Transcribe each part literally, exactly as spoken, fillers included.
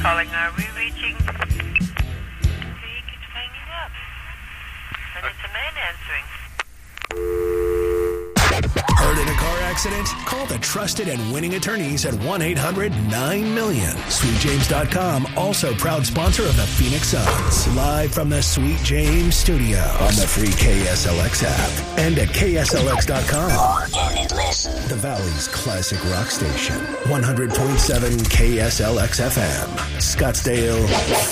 calling. Are we reaching? He keeps hanging up. And it's a man answering. Hurt in a car accident? Call the trusted and winning attorneys at one eight hundred nine million. Sweet James dot com, also proud sponsor of the Phoenix Suns. Live from the Sweet James studio on the free K S L X app and at K S L X dot com. The Valley's classic rock station. one hundred point seven K S L X F M. Scottsdale,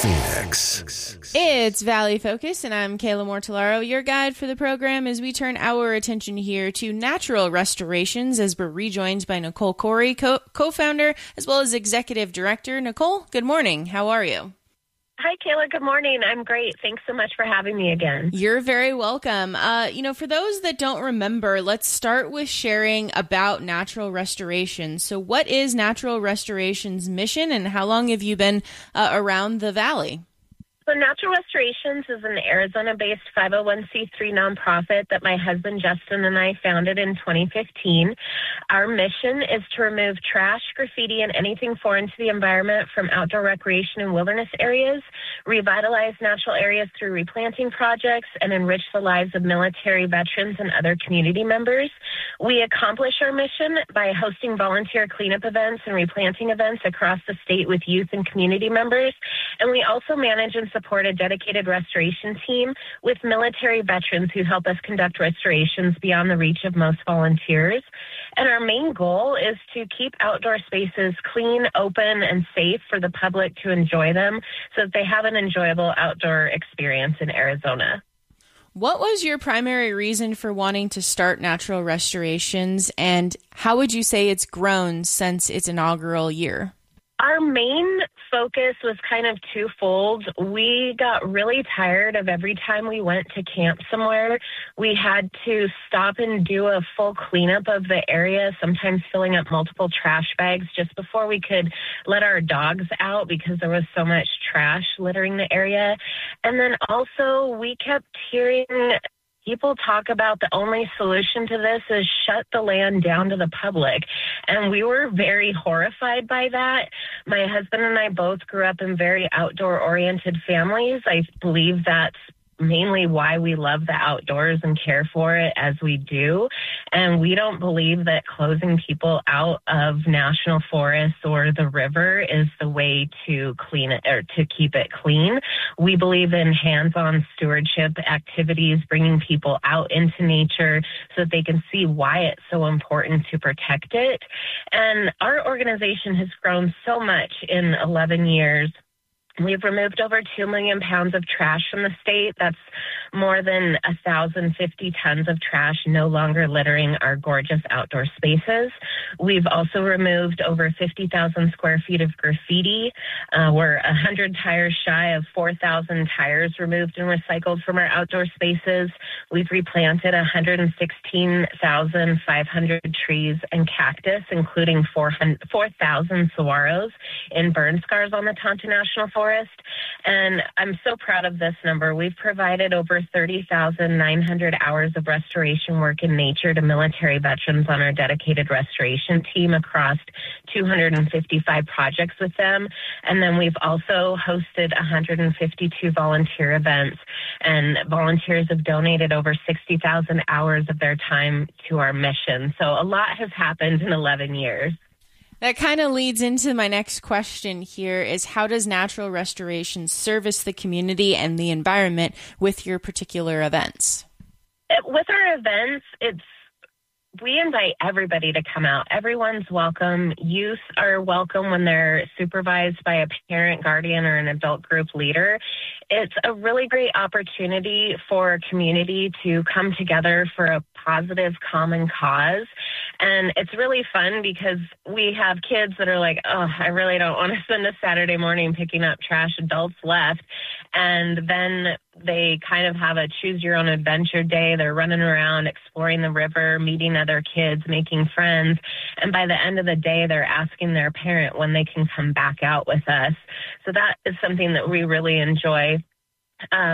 Phoenix. It's Valley Focus, and I'm Kayla Mortellaro, your guide for the program as we turn our attention here to natural restorations as we're rejoined by Nicole Corey, co- co-founder as well as executive director. Nicole, good morning. How are you? Hi, Kayla. Good morning. I'm great. Thanks so much for having me again. You're very welcome. Uh, you know, for those that don't remember, let's start with sharing about Natural Restoration. So what is Natural Restoration's mission, and how long have you been uh, around the Valley? So Natural Restorations is an Arizona-based five oh one c three nonprofit that my husband Justin and I founded in twenty fifteen. Our mission is to remove trash, graffiti, and anything foreign to the environment from outdoor recreation and wilderness areas, revitalize natural areas through replanting projects, and enrich the lives of military veterans and other community members. We accomplish our mission by hosting volunteer cleanup events and replanting events across the state with youth and community members. And we also manage and support a dedicated restoration team with military veterans who help us conduct restorations beyond the reach of most volunteers. And our main goal is to keep outdoor spaces clean, open, and safe for the public to enjoy them so that they have an enjoyable outdoor experience in Arizona. What was your primary reason for wanting to start Natural Restorations, and how would you say it's grown since its inaugural year? Our main focus was kind of twofold. We got really tired of every time we went to camp somewhere, we had to stop and do a full cleanup of the area, sometimes filling up multiple trash bags just before we could let our dogs out because there was so much trash littering the area. And then also we kept hearing people talk about the only solution to this is shut the land down to the public. And we were very horrified by that. My husband and I both grew up in very outdoor-oriented families. I believe that's mainly why we love the outdoors and care for it as we do. And we don't believe that closing people out of national forests or the river is the way to clean it or to keep it clean. We believe in hands-on stewardship activities, bringing people out into nature so that they can see why it's so important to protect it. And our organization has grown so much in eleven years. We've removed over two million pounds of trash from the state. That's more than one thousand fifty tons of trash no longer littering our gorgeous outdoor spaces. We've also removed over fifty thousand square feet of graffiti. Uh, we're one hundred tires shy of four thousand tires removed and recycled from our outdoor spaces. We've replanted one hundred sixteen thousand five hundred trees and cactus, including four thousand saguaros in burn scars on the Tonto National Forest. And I'm so proud of this number. We've provided over thirty thousand nine hundred hours of restoration work in nature to military veterans on our dedicated restoration team across two hundred fifty-five projects with them. And then we've also hosted one hundred fifty-two volunteer events, and volunteers have donated over sixty thousand hours of their time to our mission. So a lot has happened in eleven years. That kind of leads into my next question here is how does Natural Restoration service the community and the environment with your particular events? With our events, it's we invite everybody to come out. Everyone's welcome. Youth are welcome when they're supervised by a parent, guardian, or an adult group leader. It's a really great opportunity for community to come together for a positive common cause. And it's really fun because we have kids that are like, oh, I really don't want to spend a Saturday morning picking up trash. Adults left. And then they kind of have a choose your own adventure day. They're running around, exploring the river, meeting other kids, making friends. And by the end of the day, they're asking their parent when they can come back out with us. So that is something that we really enjoy. Um,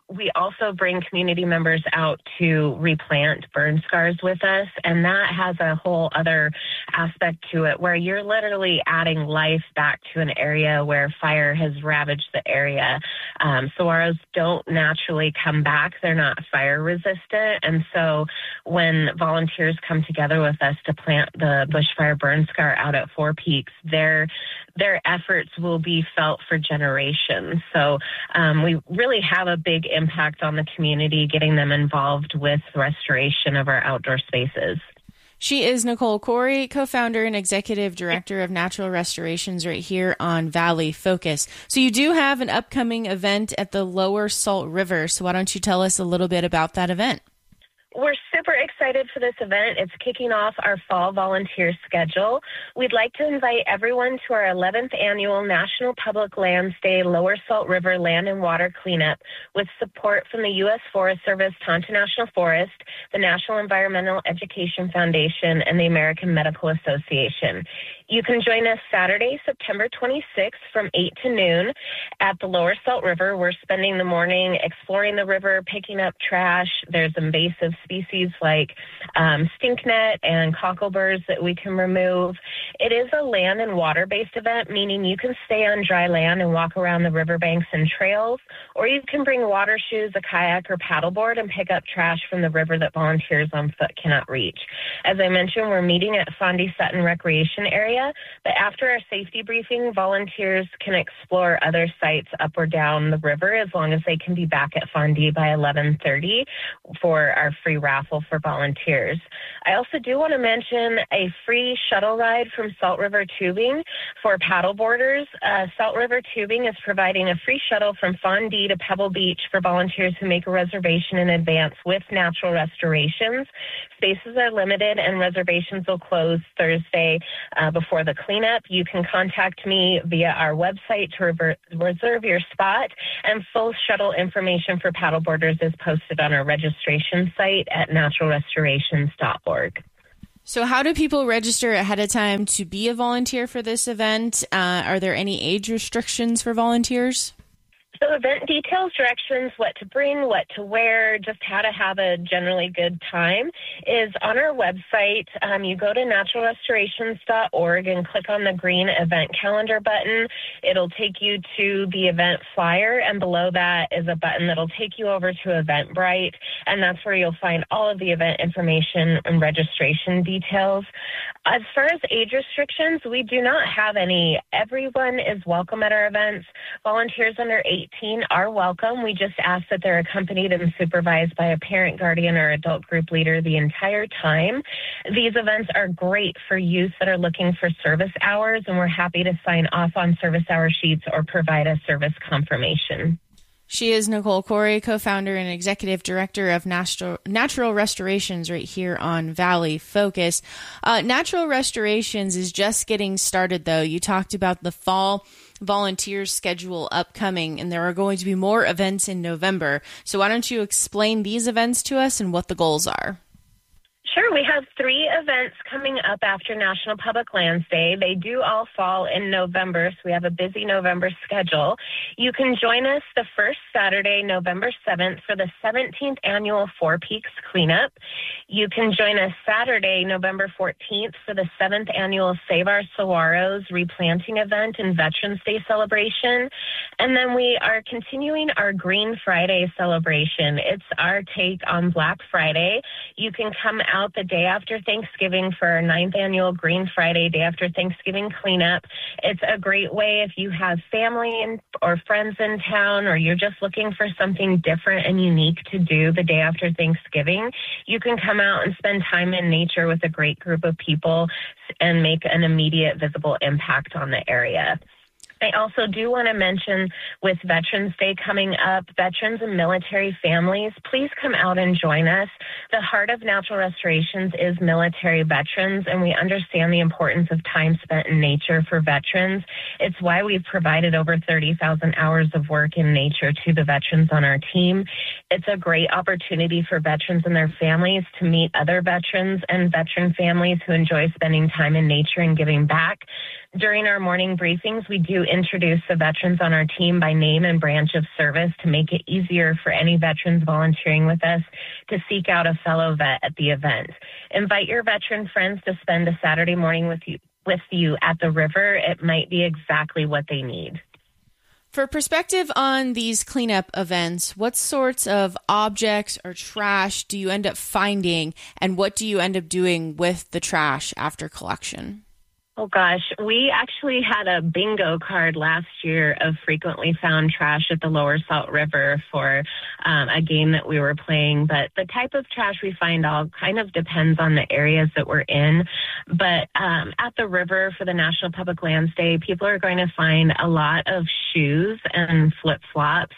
we also bring community members out to replant burn scars with us, and that has a whole other aspect to it where you're literally adding life back to an area where fire has ravaged the area. Um, saguaros don't naturally come back. They're not fire resistant, and so when volunteers come together with us to plant the bushfire burn scar out at Four Peaks, their their efforts will be felt for generations. So um, we really have a big impact on the community, getting them involved with the restoration of our outdoor spaces. She is Nicole Corey, co-founder and executive director of Natural Restorations right here on Valley Focus. So you do have an upcoming event at the Lower Salt River. So why don't you tell us a little bit about that event? We're super excited for this event. It's kicking off our fall volunteer schedule. We'd like to invite everyone to our eleventh annual National Public Lands Day Lower Salt River Land and Water Cleanup with support from the U S Forest Service, Tonto National Forest, the National Environmental Education Foundation, and the American Medical Association. You can join us Saturday, September twenty-sixth from eight to noon at the Lower Salt River. We're spending the morning exploring the river, picking up trash. There's invasive species like um, stinknet and cockleburrs that we can remove. It is a land and water-based event, meaning you can stay on dry land and walk around the riverbanks and trails, or you can bring water shoes, a kayak, or paddleboard and pick up trash from the river that volunteers on foot cannot reach. As I mentioned, we're meeting at Fondy Sutton Recreation Area, but after our safety briefing, volunteers can explore other sites up or down the river as long as they can be back at Fondy by eleven thirty for our free raffle for volunteers. I also do want to mention a free shuttle ride from Salt River Tubing for paddleboarders. Uh, Salt River Tubing is providing a free shuttle from Fondy to Pebble Beach for volunteers who make a reservation in advance with Natural Restorations. Spaces are limited and reservations will close Thursday uh, before the cleanup. You can contact me via our website to rever- reserve your spot, and full shuttle information for paddleboarders is posted on our registration site at natural restorations dot org. So how do people register ahead of time to be a volunteer for this event? Uh, are there any age restrictions for volunteers? So event details, directions, what to bring, what to wear, just how to have a generally good time is on our website. Um, you go to natural restorations dot org and click on the green event calendar button. It'll take you to the event flyer, and below that is a button that'll take you over to Eventbrite, and that's where you'll find all of the event information and registration details. As far as age restrictions, we do not have any. Everyone is welcome at our events. Volunteers under eighteen are welcome. We just ask that they're accompanied and supervised by a parent, guardian, or adult group leader the entire time. These events are great for youth that are looking for service hours, and we're happy to sign off on service hour sheets or provide a service confirmation. She is Nicole Corey, co-founder and executive director of Natural, Natural Restorations right here on Valley Focus. Uh, Natural Restorations is just getting started, though. You talked about the fall volunteer schedule upcoming, and there are going to be more events in November. So why don't you explain these events to us and what the goals are? Sure. We have three events coming up after National Public Lands Day. They do all fall in November, so we have a busy November schedule. You can join us the first Saturday, November seventh, for the seventeenth Annual Four Peaks Cleanup. You can join us Saturday, November fourteenth, for the seventh Annual Save Our Saguaros Replanting Event and Veterans Day celebration. And then we are continuing our Green Friday celebration. It's our take on Black Friday. You can come out the day after Thanksgiving for our ninth annual Green Friday, day after Thanksgiving cleanup. It's a great way if you have family and, or friends in town, or you're just looking for something different and unique to do the day after Thanksgiving. You can come out and spend time in nature with a great group of people and make an immediate visible impact on the area. I also do want to mention, with Veterans Day coming up, veterans and military families, please come out and join us. The heart of Natural Restorations is military veterans, and we understand the importance of time spent in nature for veterans. It's why we've provided over thirty thousand hours of work in nature to the veterans on our team. It's a great opportunity for veterans and their families to meet other veterans and veteran families who enjoy spending time in nature and giving back. During our morning briefings, we do introduce the veterans on our team by name and branch of service to make it easier for any veterans volunteering with us to seek out a fellow vet at the event. Invite your veteran friends to spend a Saturday morning with you, with you at the river. It might be exactly what they need. For perspective on these cleanup events, what sorts of objects or trash do you end up finding, and what do you end up doing with the trash after collection? Oh gosh, we actually had a bingo card last year of frequently found trash at the Lower Salt River for um, a game that we were playing. But the type of trash we find all kind of depends on the areas that we're in. But um, at the river for the National Public Lands Day, people are going to find a lot of shoes and flip-flops,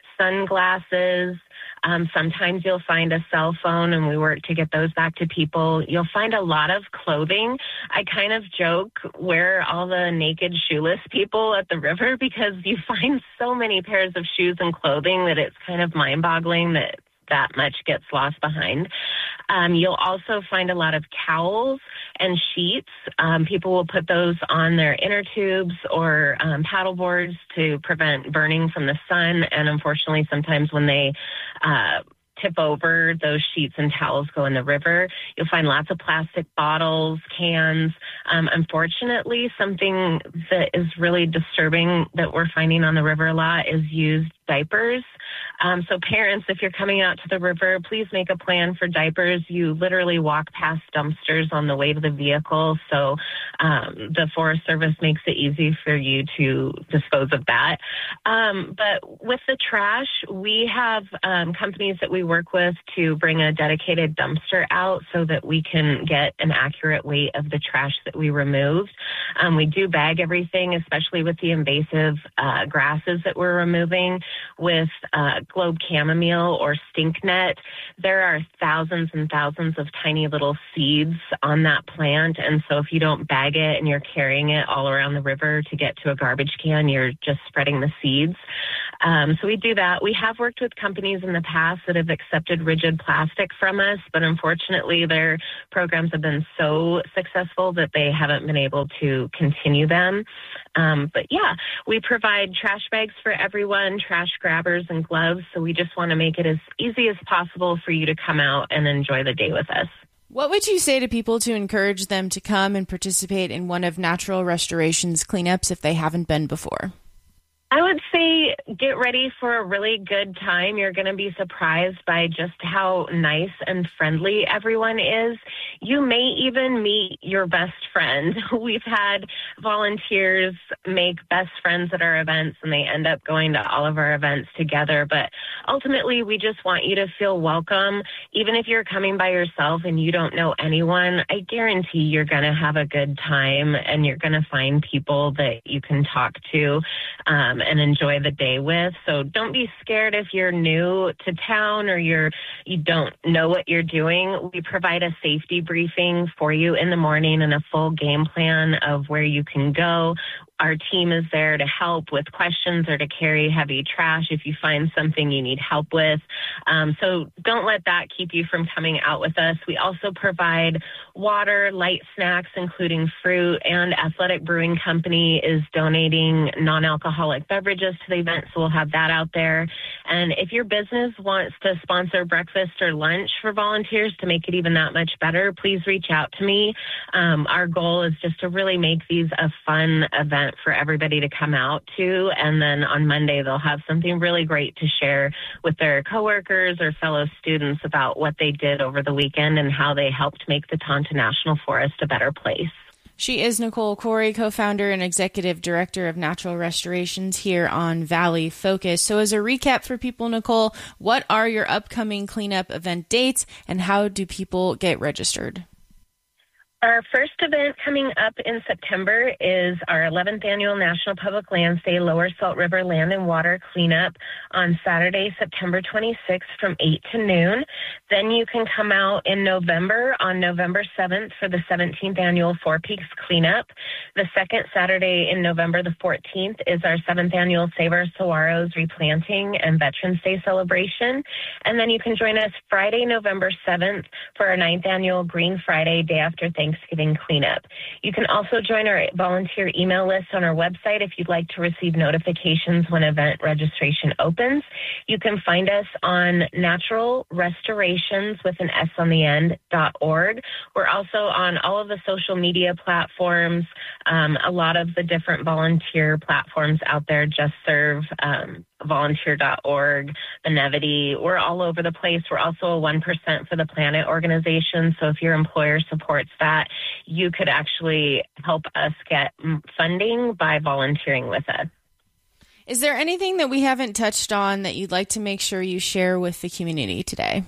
sunglasses. Um, sometimes you'll find a cell phone, and we work to get those back to people. You'll find a lot of clothing. I kind of joke, where are all the naked shoeless people at the river? Because you find so many pairs of shoes and clothing that it's kind of mind-boggling that that much gets lost behind. Um, you'll also find a lot of towels and sheets. Um, people will put those on their inner tubes or um, paddle boards to prevent burning from the sun. And unfortunately, sometimes when they uh, tip over, those sheets and towels go in the river. You'll find lots of plastic bottles, cans. Um, unfortunately, something that is really disturbing that we're finding on the river a lot is used diapers. Um, so parents, if you're coming out to the river, please make a plan for diapers. You literally walk past dumpsters on the way to the vehicle. So um, the Forest Service makes it easy for you to dispose of that. Um, but with the trash, we have um, companies that we work with to bring a dedicated dumpster out so that we can get an accurate weight of the trash that we removed. Um, we do bag everything, especially with the invasive uh, grasses that we're removing, with uh, globe chamomile or stink net. There are thousands and thousands of tiny little seeds on that plant. And so if you don't bag it and you're carrying it all around the river to get to a garbage can, you're just spreading the seeds. Um, so we do that. We have worked with companies in the past that have accepted rigid plastic from us, but unfortunately their programs have been so successful that they haven't been able to continue them. Um, but yeah, we provide trash bags for everyone, trash grabbers and gloves. So we just want to make it as easy as possible for you to come out and enjoy the day with us. What would you say to people to encourage them to come and participate in one of Natural Restoration's cleanups if they haven't been before? I would say get ready for a really good time. You're going to be surprised by just how nice and friendly everyone is. You may even meet your best friend. We've had volunteers make best friends at our events, and they end up going to all of our events together. But ultimately, we just want you to feel welcome. Even if you're coming by yourself and you don't know anyone, I guarantee you're going to have a good time, and you're going to find people that you can talk to um, and enjoy the day with. So don't be scared if you're new to town or you're you don't know what you're doing. We provide a safety briefing for you in the morning and a full game plan of where you can go. Our team is there to help with questions or to carry heavy trash if you find something you need help with. Um, so don't let that keep you from coming out with us. We also provide water, light snacks, including fruit, and Athletic Brewing Company is donating non-alcoholic beverages to the event, so we'll have that out there. And if your business wants to sponsor breakfast or lunch for volunteers to make it even that much better, please reach out to me. Um, our goal is just to really make these a fun event for everybody to come out to, and then on Monday they'll have something really great to share with their coworkers or fellow students about what they did over the weekend and how they helped make the Tonto National Forest a better place. She is Nicole Corey, co-founder and executive director of Natural Restorations here on Valley Focus. So as a recap for people, Nicole, what are your upcoming cleanup event dates and how do people get registered? Our first event coming up in September is our eleventh Annual National Public Lands Day Lower Salt River Land and Water Cleanup on Saturday, September twenty-sixth from eight to noon. Then you can come out in November on November seventh for the seventeenth Annual Four Peaks Cleanup. The second Saturday in November, the fourteenth, is our seventh Annual Save Our Saguaros Replanting and Veterans Day celebration. And then you can join us Friday, November seventh for our ninth Annual Green Friday, day after Thanksgiving. Thanksgiving cleanup. You can also join our volunteer email list on our website if you'd like to receive notifications when event registration opens. You can find us on natural restorations with an S on the end dot org. We're also on all of the social media platforms, um, a lot of the different volunteer platforms out there, Just Serve, um, volunteer dot org, Benevity. We're all over the place. We're also a one percent for the Planet organization. So if your employer supports that, you could actually help us get funding by volunteering with us. Is there anything that we haven't touched on that you'd like to make sure you share with the community today?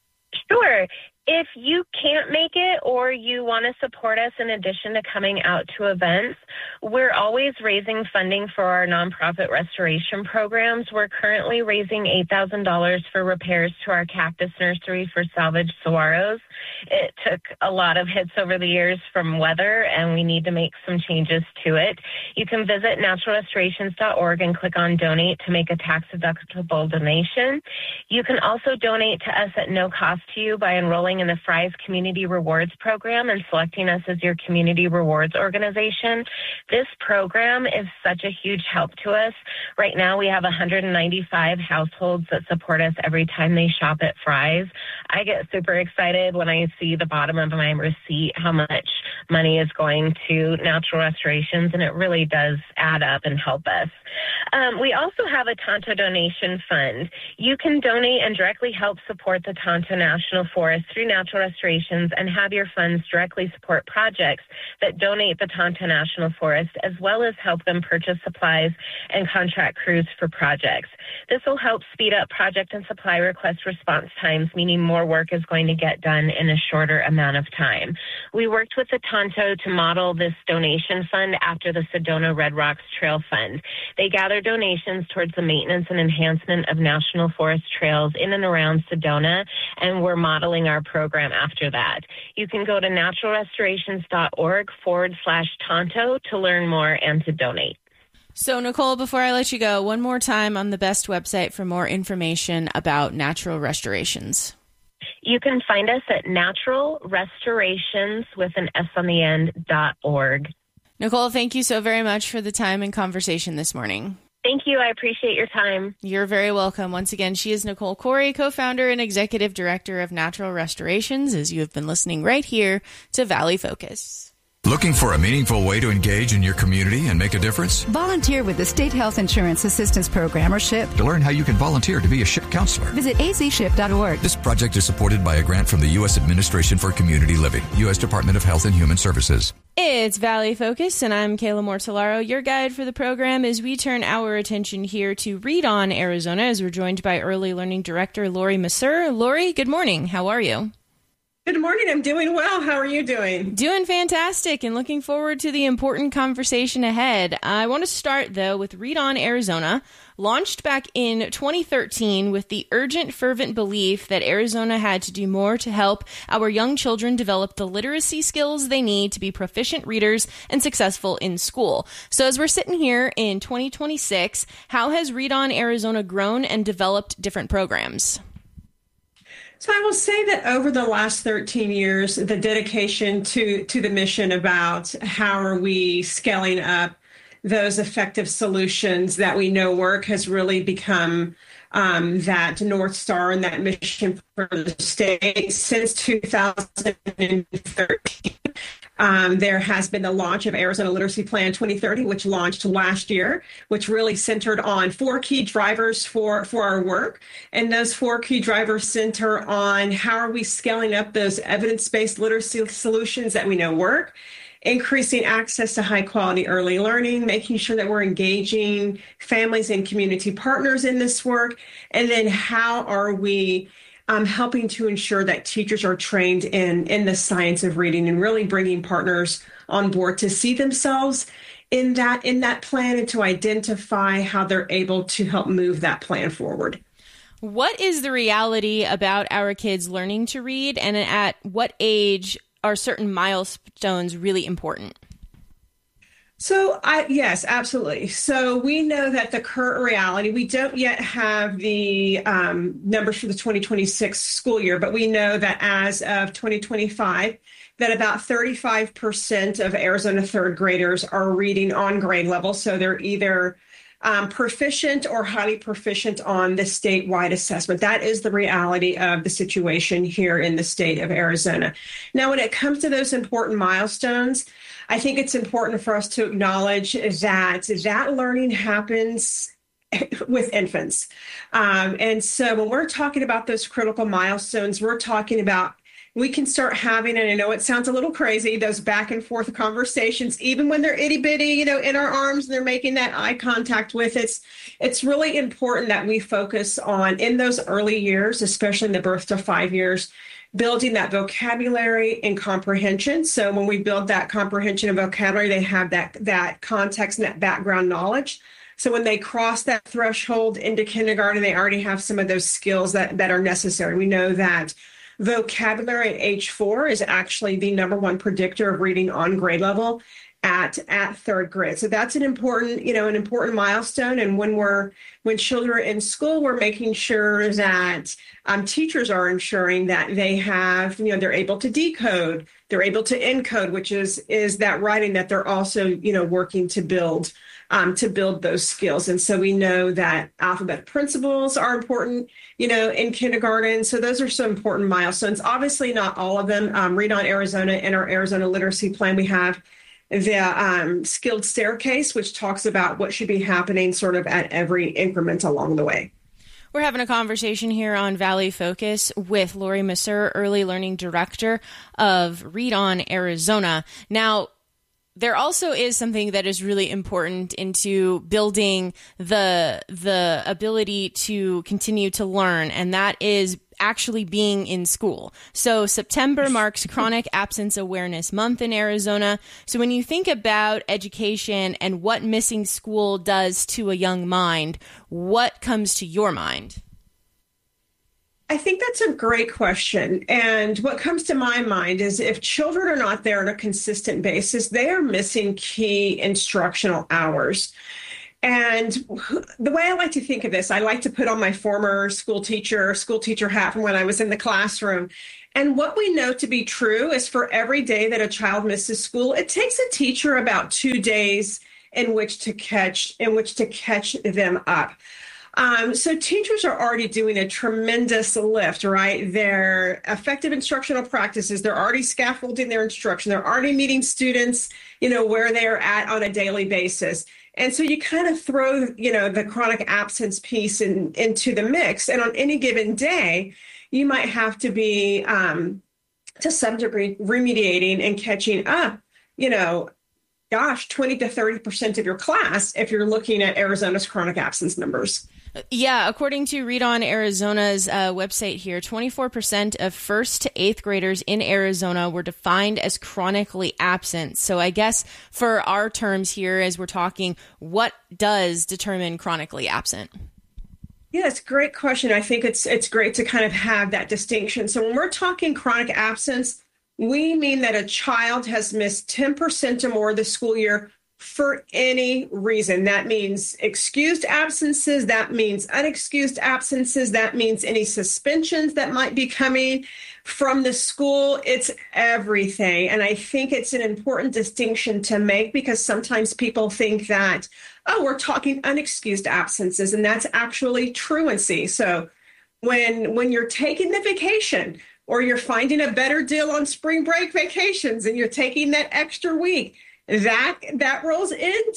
Sure. If you can't make it or you want to support us in addition to coming out to events, we're always raising funding for our nonprofit restoration programs. We're currently raising eight thousand dollars for repairs to our cactus nursery for salvaged saguaros. It took a lot of hits over the years from weather, and we need to make some changes to it. You can visit natural restorations dot org and click on Donate to make a tax-deductible donation. You can also donate to us at no cost to you by enrolling in the Fry's Community Rewards Program and selecting us as your community rewards organization. This program is such a huge help to us. Right now, we have one hundred ninety-five households that support us every time they shop at Fry's. I get super excited when I see the bottom of my receipt how much money is going to natural restorations, and it really does add up and help us. Um, we also have a Tonto donation fund. You can donate and directly help support the Tonto National Forest through natural restorations and have your funds directly support projects that donate the Tonto National Forest, as well as help them purchase supplies and contract crews for projects. This will help speed up project and supply request response times, meaning more work is going to get done in a shorter amount of time. We worked with the Tonto to model this donation fund after the Sedona Red Rocks Trail Fund. They gather donations towards the maintenance and enhancement of national forest trails in and around Sedona, and we're modeling our program after that. You can go to natural restorations dot org forward slash Tonto to learn more and to donate. So, Nicole, before I let you go, one more time on the best website for more information about natural restorations. You can find us at natural restorations with an S on the end dot org. Nicole, thank you so very much for the time and conversation this morning. Thank you. I appreciate your time. You're very welcome. Once again, she is Nicole Corey, co-founder and executive director of Natural Restorations, as you have been listening right here to Valley Focus. Looking for a meaningful way to engage in your community and make a difference? Volunteer with the State Health Insurance Assistance Program, or SHIP. To learn how you can volunteer to be a SHIP counselor, visit a z ship dot org. This project is supported by a grant from the U S Administration for Community Living, U S Department of Health and Human Services. It's Valley Focus, and I'm Kayla Mortellaro, your guide for the program as we turn our attention here to Read On, Arizona, as we're joined by Early Learning Director Lori Masur. Lori, good morning. How are you? Good morning. I'm doing well. How are you doing? Doing fantastic and looking forward to the important conversation ahead. I want to start, though, with Read On Arizona, launched back in twenty thirteen with the urgent, fervent belief that Arizona had to do more to help our young children develop the literacy skills they need to be proficient readers and successful in school. So as we're sitting here in twenty twenty-six, how has Read On Arizona grown and developed different programs? So I will say that over the last thirteen years, the dedication to, to the mission about how are we scaling up those effective solutions that we know work has really become um, that North Star and that mission for the state since two thousand thirteen. Um, there has been the launch of Arizona Literacy Plan twenty thirty, which launched last year, which really centered on four key drivers for, for our work. And those four key drivers center on how are we scaling up those evidence-based literacy solutions that we know work, increasing access to high-quality early learning, making sure that we're engaging families and community partners in this work, and then how are we Um, helping to ensure that teachers are trained in, in the science of reading and really bringing partners on board to see themselves in that in that plan and to identify how they're able to help move that plan forward. What is the reality about our kids learning to read, and at what age are certain milestones really important? So, I, yes, absolutely. So we know that the current reality, we don't yet have the um, numbers for the twenty twenty-six school year, but we know that as of twenty twenty-five, that about thirty-five percent of Arizona third graders are reading on grade level. So they're either um, proficient or highly proficient on the statewide assessment. That is the reality of the situation here in the state of Arizona. Now, when it comes to those important milestones, I think it's important for us to acknowledge that that learning happens with infants. Um, and so when we're talking about those critical milestones, we're talking about we can start having, and I know it sounds a little crazy, those back and forth conversations, even when they're itty bitty, you know, in our arms and they're making that eye contact with us. It's really important that we focus on, in those early years, especially in the birth to five years, building that vocabulary and comprehension. So when we build that comprehension and vocabulary, they have that, that context and that background knowledge. So when they cross that threshold into kindergarten, they already have some of those skills that, that are necessary. We know that vocabulary at age four is actually the number one predictor of reading on grade level at at third grade. So that's an important, you know, an important milestone. And when we're when children are in school, we're making sure that um, teachers are ensuring that they have, you know, they're able to decode, they're able to encode, which is is that writing that they're also, you know, working to build. Um, to build those skills. And so we know that alphabet principles are important, you know, in kindergarten. So those are some important milestones. Obviously, not all of them. Um, Read on Arizona, in our Arizona literacy plan, we have the um, skilled staircase, which talks about what should be happening sort of at every increment along the way. We're having a conversation here on Valley Focus with Lori Masur, Early Learning Director of Read on Arizona. Now, there also is something that is really important into building the the ability to continue to learn, and that is actually being in school. So September marks Chronic Absence Awareness Month in Arizona. So when you think about education and what missing school does to a young mind, what comes to your mind? I think that's a great question. And what comes to my mind is if children are not there on a consistent basis, they are missing key instructional hours. And the way I like to think of this, I like to put on my former school teacher, school teacher hat from when I was in the classroom. And what we know to be true is for every day that a child misses school, it takes a teacher about two days in which to catch, in which to catch them up. Um, so teachers are already doing a tremendous lift, right? Their effective instructional practices, they're already scaffolding their instruction. They're already meeting students, you know, where they're at on a daily basis. And so you kind of throw, you know, the chronic absence piece in, into the mix. And on any given day, you might have to be, um, to some degree, remediating and catching up, you know, gosh, twenty to thirty percent of your class if you're looking at Arizona's chronic absence numbers. Yeah, according to Read on Arizona's uh, website here, twenty-four percent of first to eighth graders in Arizona were defined as chronically absent. So I guess for our terms here, as we're talking, what does determine chronically absent? Yeah, it's a great question. I think it's it's great to kind of have that distinction. So when we're talking chronic absence, we mean that a child has missed ten percent or more this school year for any reason. That means excused absences. That means unexcused absences. That means any suspensions that might be coming from the school. It's everything. And I think it's an important distinction to make because sometimes people think that, oh, we're talking unexcused absences, and that's actually truancy. So when when you're taking the vacation or you're finding a better deal on spring break vacations and you're taking that extra week, That that rolls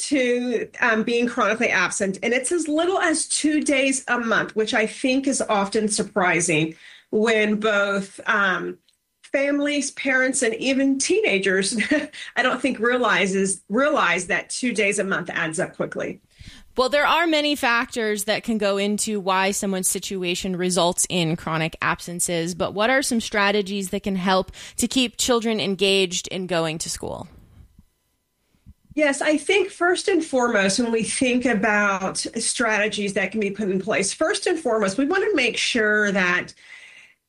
into um, being chronically absent. And it's as little as two days a month, which I think is often surprising when both um, families, parents, and even teenagers, I don't think realizes realize that two days a month adds up quickly. Well, there are many factors that can go into why someone's situation results in chronic absences. But what are some strategies that can help to keep children engaged in going to school? Yes, I think first and foremost, when we think about strategies that can be put in place, first and foremost, we want to make sure that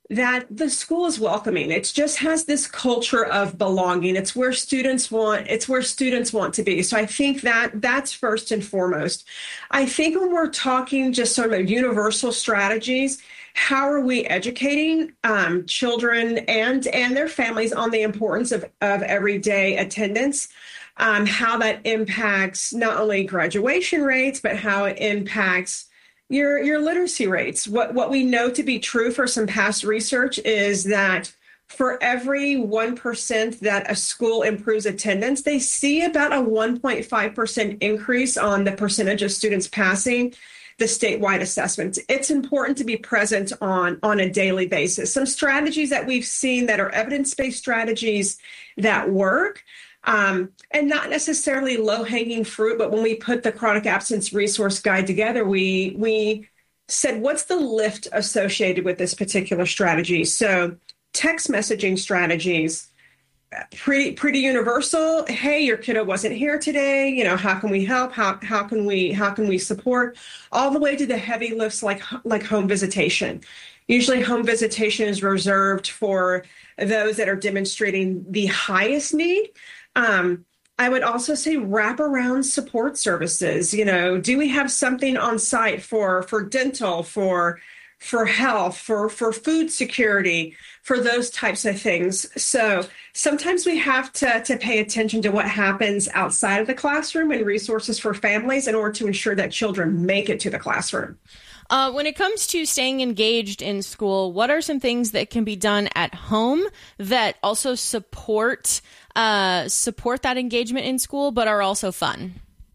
that the school is welcoming. It just has this culture of belonging. It's where students want, it's where students want to be. So I think that that's first and foremost. I think when we're talking just sort of universal strategies, how are we educating um, children and, and their families on the importance of, of everyday attendance? Um, how that impacts not only graduation rates, but how it impacts your your literacy rates. What what we know to be true for some past research is that for every one percent that a school improves attendance, they see about a one point five percent increase on the percentage of students passing the statewide assessments. It's important to be present on, on a daily basis. Some strategies that we've seen that are evidence-based strategies that work, Um, and not necessarily low-hanging fruit, but when we put the chronic absence resource guide together, we we said, what's the lift associated with this particular strategy? So text messaging strategies, pretty pretty universal. Hey, your kiddo wasn't here today. You know, how can we help? How how can we how can we support? All the way to the heavy lifts like like home visitation. Usually home visitation is reserved for those that are demonstrating the highest need. Um, I would also say wraparound support services. You know, do we have something on site for for dental, for for health, for for food security, for those types of things? So sometimes we have to to pay attention to what happens outside of the classroom and resources for families in order to ensure that children make it to the classroom. Uh, when it comes to staying engaged in school, what are some things that can be done at home that also support uh, support that engagement in school, but are also fun?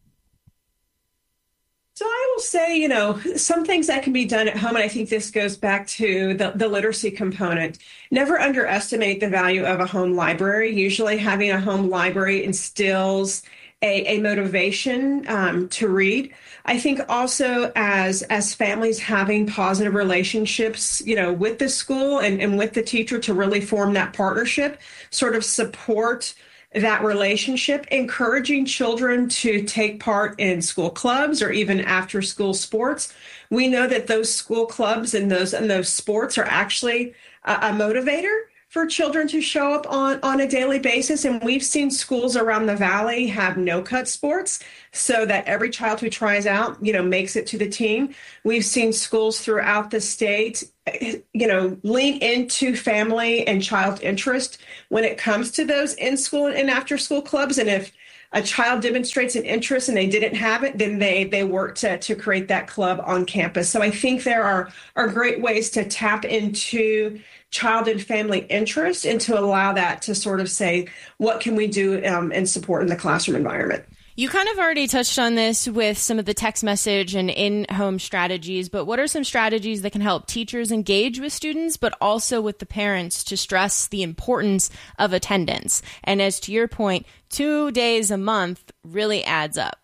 So I will say, you know, some things that can be done at home, and I think this goes back to the, the literacy component. Never underestimate the value of a home library. Usually having a home library instills a, a motivation um, to read. I think also as as families having positive relationships, you know, with the school and, and with the teacher to really form that partnership, sort of support that relationship, encouraging children to take part in school clubs or even after school sports. We know that those school clubs and those and those sports are actually a, a motivator for children to show up on, on a daily basis. And we've seen schools around the valley have no-cut sports so that every child who tries out, you know, makes it to the team. We've seen schools throughout the state, you know, lean into family and child interest when it comes to those in-school and after-school clubs. And if a child demonstrates an interest and they didn't have it, then they they work to, to create that club on campus. So I think there are, are great ways to tap into child and family interest and to allow that to sort of say, what can we do um, and support in the classroom environment? You kind of already touched on this with some of the text message and in-home strategies, but what are some strategies that can help teachers engage with students, but also with the parents to stress the importance of attendance? And as to your point, two days a month really adds up.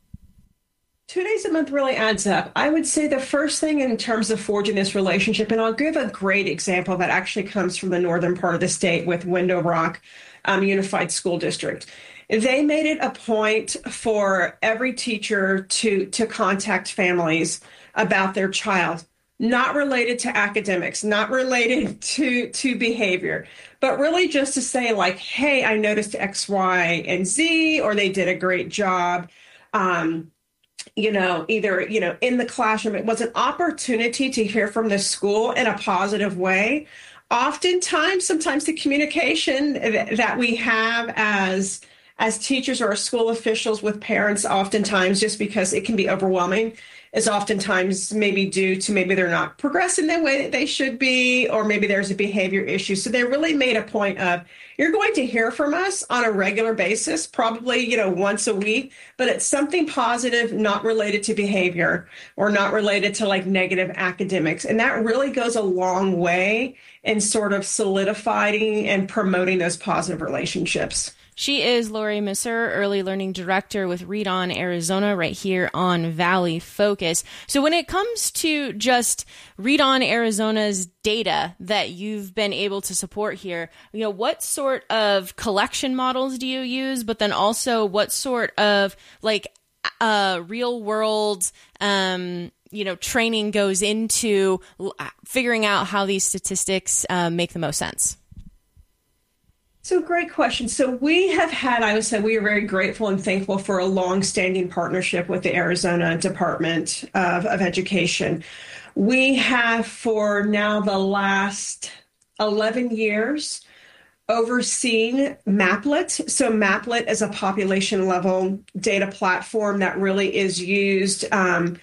Two days a month really adds up. I would say the first thing in terms of forging this relationship, and I'll give a great example that actually comes from the northern part of the state with Window Rock um, Unified School District. They made it a point for every teacher to, to contact families about their child, not related to academics, not related to, to behavior, but really just to say like, hey, I noticed X, Y, and Z, or they did a great job. Um, you know, either, you know, in the classroom. It was an opportunity to hear from the school in a positive way. Oftentimes, sometimes the communication that we have as as teachers or school officials with parents, oftentimes, just because it can be overwhelming, is oftentimes maybe due to maybe they're not progressing the way that they should be, or maybe there's a behavior issue. So they really made a point of, you're going to hear from us on a regular basis, probably, you know, once a week, but it's something positive, not related to behavior or not related to like negative academics. And that really goes a long way in sort of solidifying and promoting those positive relationships. She is Lori Messer, Early Learning Director with Read On Arizona, right here on Valley Focus. So when it comes to just Read On Arizona's data that you've been able to support here, you know, what sort of collection models do you use? But then also what sort of like uh, real world, um, you know, training goes into figuring out how these statistics uh, make the most sense? So great question. So we have had, I would say we are very grateful and thankful for a long-standing partnership with the Arizona Department of, of Education. We have for now the last eleven years overseen Maplet. So Maplet is a population level data platform that really is used um,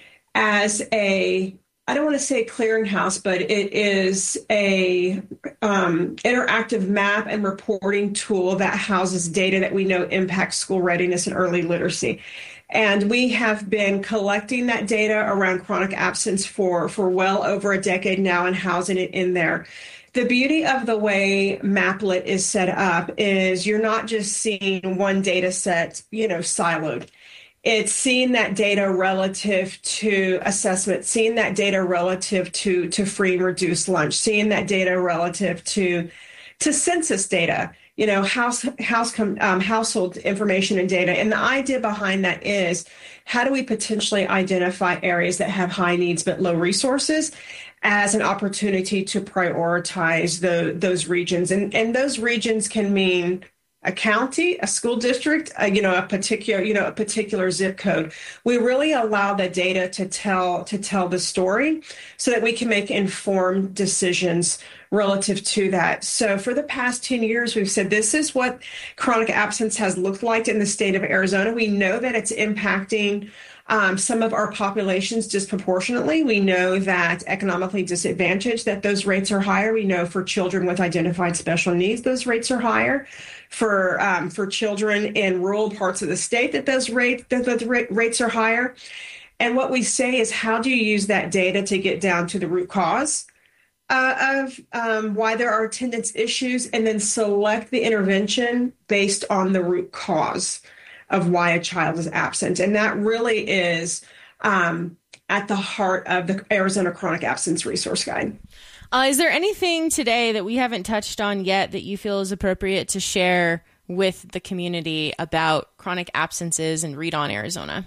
as a, I don't want to say clearinghouse, but it is a um, interactive map and reporting tool that houses data that we know impacts school readiness and early literacy. And we have been collecting that data around chronic absence for, for well over a decade now and housing it in there. The beauty of the way Maplet is set up is you're not just seeing one data set, you know, siloed. It's seeing that data relative to assessment, seeing that data relative to, to free and reduced lunch, seeing that data relative to, to census data, you know, house, house, um, household information and data. And the idea behind that is how do we potentially identify areas that have high needs but low resources as an opportunity to prioritize the, those regions. And, and those regions can mean a county, a school district, uh, you know, a particular, you know, a particular zip code. We really allow the data to tell to tell the story so that we can make informed decisions relative to that. So for the past ten years, we've said this is what chronic absence has looked like in the state of Arizona. We know that it's impacting Um, some of our populations disproportionately. We know that economically disadvantaged, that those rates are higher. We know for children with identified special needs, those rates are higher. For um, for children in rural parts of the state, that those rate that those rates are higher. And what we say is, how do you use that data to get down to the root cause uh, of um, why there are attendance issues, and then select the intervention based on the root cause of why a child is absent. And that really is um, at the heart of the Arizona Chronic Absence Resource Guide. Uh, is there anything today that we haven't touched on yet that you feel is appropriate to share with the community about chronic absences and Read On Arizona?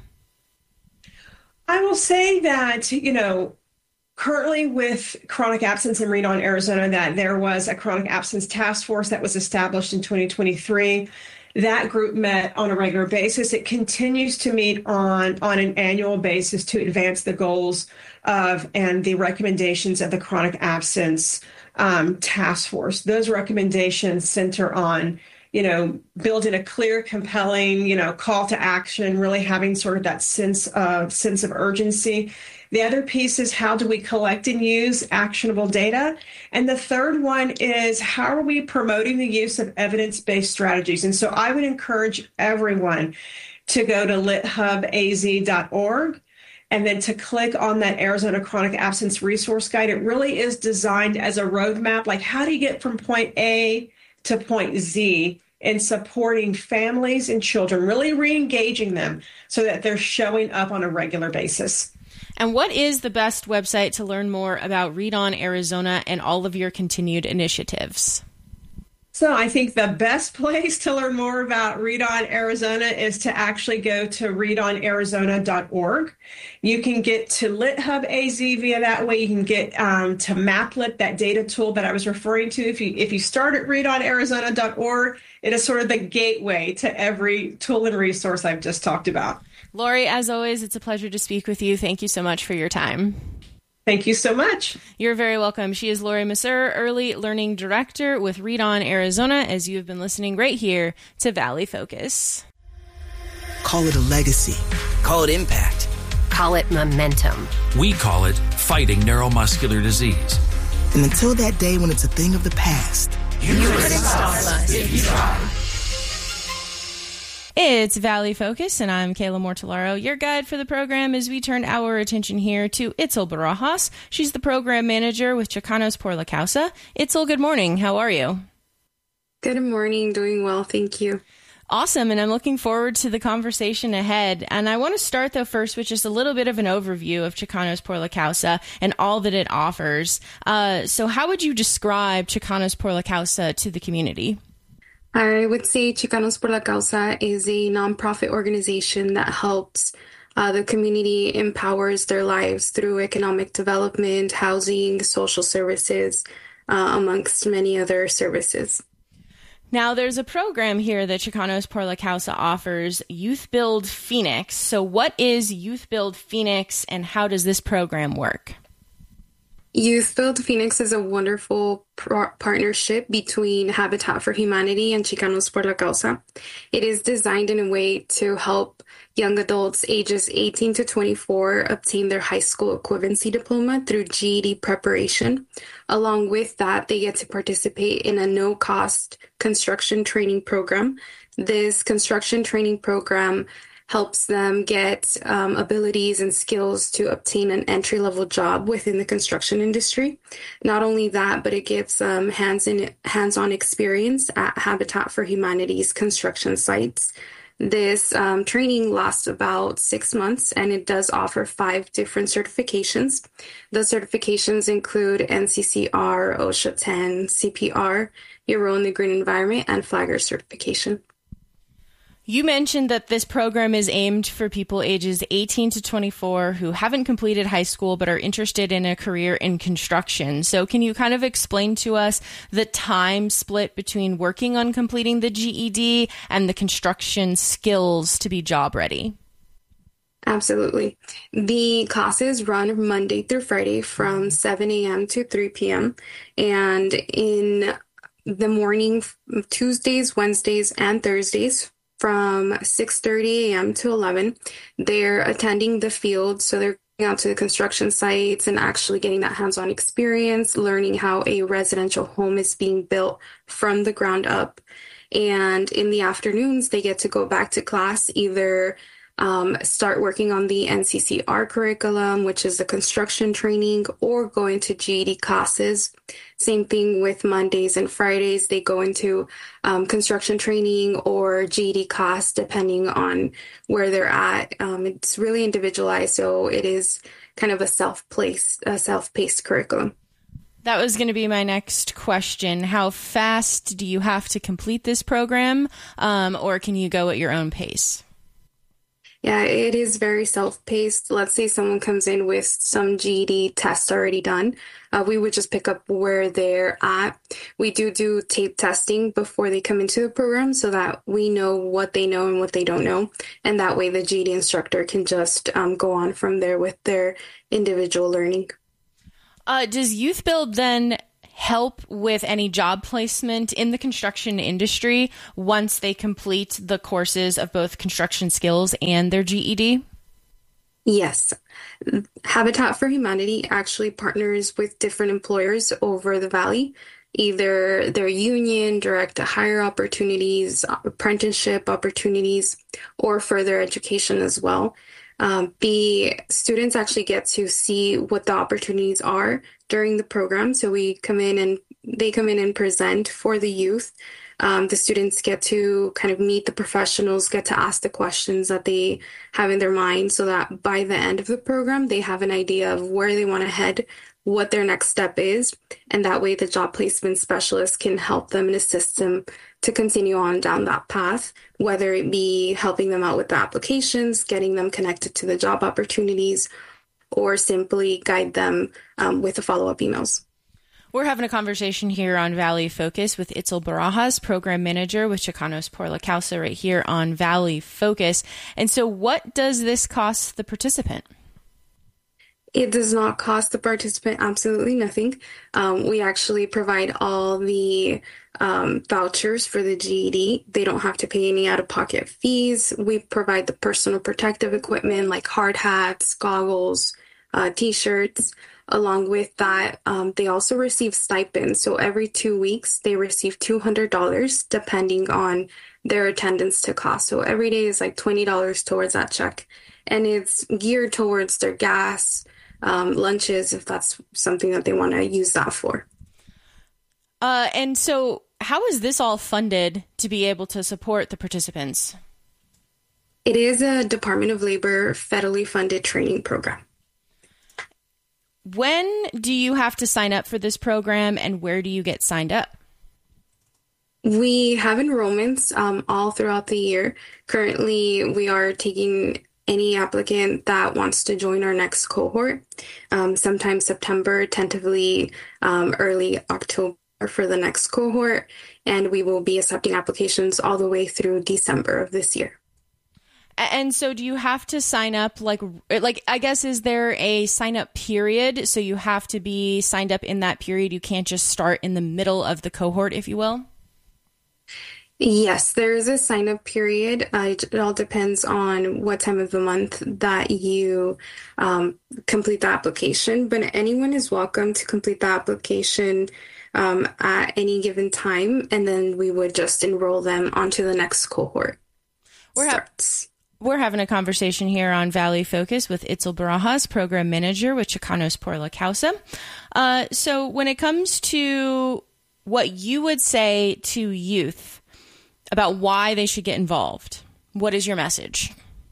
I will say that, you know, currently with chronic absence and Read On Arizona, that there was a chronic absence task force that was established in twenty twenty-three. That group met on a regular basis. It continues to meet on, on an annual basis to advance the goals of and the recommendations of the chronic absence um, task force. Those recommendations center on, you know, building a clear, compelling, you know, call to action, really having sort of that sense of sense of urgency. The other piece is, how do we collect and use actionable data? And the third one is, how are we promoting the use of evidence-based strategies? And so I would encourage everyone to go to lit hub a z dot org and then to click on that Arizona Chronic Absence Resource Guide. It really is designed as a roadmap, like how do you get from point A to point Z in supporting families and children, really re-engaging them so that they're showing up on a regular basis. And what is the best website to learn more about Read On Arizona and all of your continued initiatives? So I think the best place to learn more about Read On Arizona is to actually go to read on arizona dot org. You can get to Lit Hub A Z via that way. You can get um, to Maplet, that data tool that I was referring to. If you if you start at read on arizona dot org, it is sort of the gateway to every tool and resource I've just talked about. Lori, as always, it's a pleasure to speak with you. Thank you so much for your time. Thank you so much. You're very welcome. She is Lori Masur, Early Learning Director with Read On Arizona, as you have been listening right here to Valley Focus. Call it a legacy. Call it impact. Call it momentum. We call it fighting neuromuscular disease. And until that day when it's a thing of the past, you couldn't stop us if you tried. It's Valley Focus, and I'm Kayla Mortellaro, your guide for the program as we turn our attention here to Itzel Barajas. She's the program manager with Chicanos por la Causa. Itzel, good morning. How are you? Good morning. Doing well. Thank you. Awesome, and I'm looking forward to the conversation ahead. And I want to start, though, first with just a little bit of an overview of Chicanos por la Causa and all that it offers. Uh, so how would you describe Chicanos por la Causa to the community? I would say Chicanos por la Causa is a nonprofit organization that helps uh, the community, empowers their lives through economic development, housing, social services, uh, amongst many other services. Now, there's a program here that Chicanos por la Causa offers, Youth Build Phoenix. So what is Youth Build Phoenix, and how does this program work? Youth Build Phoenix is a wonderful par- partnership between Habitat for Humanity and Chicanos por la Causa. It is designed in a way to help young adults ages eighteen to twenty-four obtain their high school equivalency diploma through G E D preparation. Along with that, they get to participate in a no-cost construction training program. This construction training program helps them get um, abilities and skills to obtain an entry-level job within the construction industry. Not only that, but it gives um, hands-in, hands-on experience at Habitat for Humanity's construction sites. This um, training lasts about six months, and it does offer five different certifications. The certifications include N C C R, OSHA ten, C P R, Your Role in the Green Environment, and Flagger certification. You mentioned that this program is aimed for people ages eighteen to twenty-four who haven't completed high school but are interested in a career in construction. So can you kind of explain to us the time split between working on completing the G E D and the construction skills to be job ready? Absolutely. The classes run Monday through Friday from seven a.m. to three p.m. And in the morning, Tuesdays, Wednesdays, and Thursdays, from six thirty a.m. to eleven, they're attending the field. So they're going out to the construction sites and actually getting that hands-on experience, learning how a residential home is being built from the ground up. And in the afternoons, they get to go back to class, either um, start working on the N C C R curriculum, which is the construction training, or go into G E D classes. Same thing with Mondays and Fridays. They go into um, construction training or G E D class, depending on where they're at. Um, it's really individualized, so it is kind of a self-paced, a self-paced curriculum. That was going to be my next question. How fast do you have to complete this program, um, or can you go at your own pace? Yeah, it is very self-paced. Let's say someone comes in with some G E D tests already done. Uh, we would just pick up where they're at. We do do tape testing before they come into the program so that we know what they know and what they don't know. And that way the G E D instructor can just um, go on from there with their individual learning. Uh, does Youth Build then help with any job placement in the construction industry once they complete the courses of both construction skills and their G E D? Yes. Habitat for Humanity actually partners with different employers over the valley, either their union, direct to hire opportunities, apprenticeship opportunities, or further education as well. Um, the students actually get to see what the opportunities are during the program. So we come in and they come in and present for the youth. Um, the students get to kind of meet the professionals, get to ask the questions that they have in their mind so that by the end of the program, they have an idea of where they want to head, what their next step is. And that way the job placement specialist can help them and assist them to continue on down that path, whether it be helping them out with the applications, getting them connected to the job opportunities, or simply guide them um, with the follow-up emails. We're having a conversation here on Valley Focus with Itzel Barajas, Program Manager with Chicanos por la Causa right here on Valley Focus. And so what does this cost the participant? It does not cost the participant absolutely nothing. Um, we actually provide all the um, vouchers for the G E D. They don't have to pay any out-of-pocket fees. We provide the personal protective equipment like hard hats, goggles, uh, T-shirts. Along with that, um, they also receive stipends. So every two weeks, they receive two hundred dollars depending on their attendance to class. So every day is like twenty dollars towards that check. And it's geared towards their gas, um, lunches, if that's something that they want to use that for. Uh, and so how is this all funded to be able to support the participants? It is a Department of Labor federally funded training program. When do you have to sign up for this program and where do you get signed up? We have enrollments um, all throughout the year. Currently, we are taking any applicant that wants to join our next cohort, um, sometime September, tentatively um, early October for the next cohort, and we will be accepting applications all the way through December of this year. And so do you have to sign up, like, like I guess, is there a sign-up period? So you have to be signed up in that period. You can't just start in the middle of the cohort, if you will? Yes, there is a sign-up period. Uh, it, it all depends on what time of the month that you um, complete the application, but anyone is welcome to complete the application um, at any given time, and then we would just enroll them onto the next cohort. We're, ha- we're having a conversation here on Valley Focus with Itzel Barajas, Program Manager with Chicanos por la Causa. Uh, so when it comes to what you would say to youth about why they should get involved, what is your message?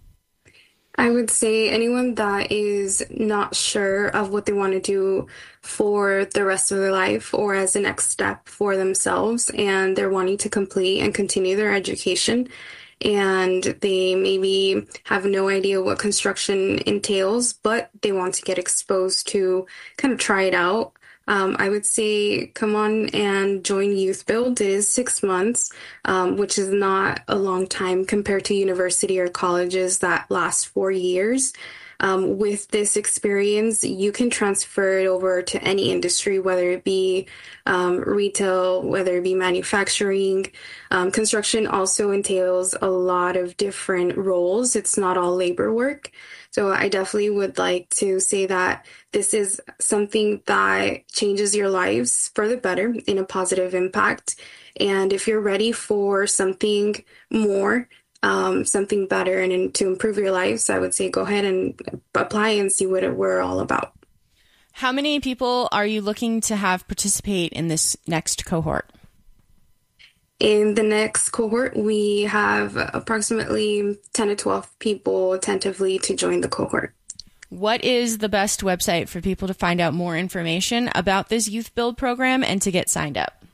I would say anyone that is not sure of what they want to do for the rest of their life or as a next step for themselves, and they're wanting to complete and continue their education, and they maybe have no idea what construction entails, but they want to get exposed to kind of try it out. Um, I would say come on and join Youth Build. It is six months, um, which is not a long time compared to university or colleges that last four years. Um, with this experience, you can transfer it over to any industry, whether it be um, retail, whether it be manufacturing. Um, construction also entails a lot of different roles. It's not all labor work. So I definitely would like to say that this is something that changes your lives for the better in a positive impact. And if you're ready for something more, um, something better, and, and to improve your lives, I would say go ahead and apply and see what it, we're all about. How many people are you looking to have participate in this next cohort? In the next cohort, we have approximately ten to twelve people tentatively to join the cohort. What is the best website for people to find out more information about this Youth Build program and to get signed up?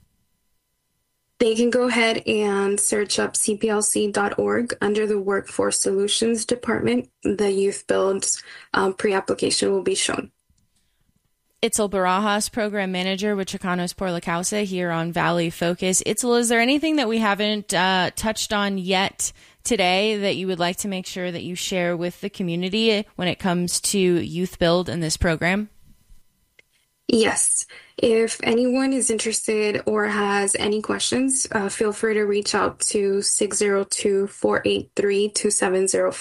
They can go ahead and search up c p l c dot org under the Workforce Solutions Department. The Youth Build's um, pre-application will be shown. Itzel Barajas, Program Manager with Chicanos por la Causa here on Valley Focus. Itzel, is there anything that we haven't uh, touched on yet today that you would like to make sure that you share with the community when it comes to Youth Build and this program? Yes. If anyone is interested or has any questions, uh, feel free to reach out to six zero two, four eight three, two seven zero five.